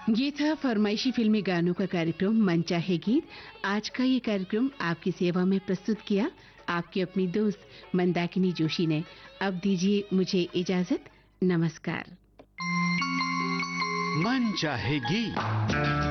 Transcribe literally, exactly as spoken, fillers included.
ये था फरमाइशी फिल्मी गानों का कार्यक्रम मन चाहे गीत। आज का ये कार्यक्रम आपकी सेवा में प्रस्तुत किया आपकी अपनी दोस्त मंदाकिनी जोशी ने। अब दीजिए मुझे इजाजत। नमस्कार। मन चाहे गीत।